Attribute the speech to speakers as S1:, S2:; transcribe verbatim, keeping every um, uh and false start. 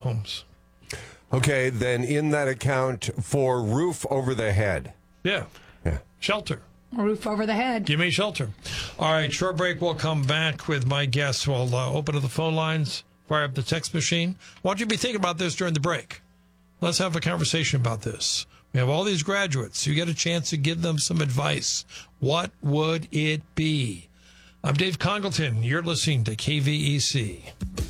S1: homes.
S2: Okay, then in that account for roof over the head.
S1: Yeah.
S2: Yeah.
S1: Shelter.
S3: Roof over the head.
S1: Give me shelter. All right, short break. We'll come back with my guests. We'll uh, open up the phone lines, fire up the text machine. Why don't you be thinking about this during the break? Let's have a conversation about this. We have all these graduates. You get a chance to give them some advice. What would it be? I'm Dave Congleton. You're listening to K V E C.